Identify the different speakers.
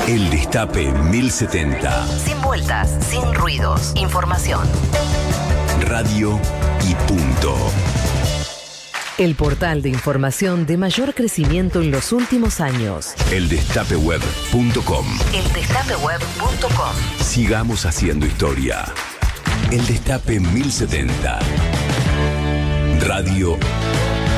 Speaker 1: El Destape 1070.
Speaker 2: Sin vueltas, sin ruidos. Información.
Speaker 1: Radio y punto.
Speaker 2: El portal de información de mayor crecimiento en los últimos años.
Speaker 1: Eldestapeweb.com.
Speaker 2: Eldestapeweb.com.
Speaker 1: Sigamos haciendo historia. El Destape 1070. Radio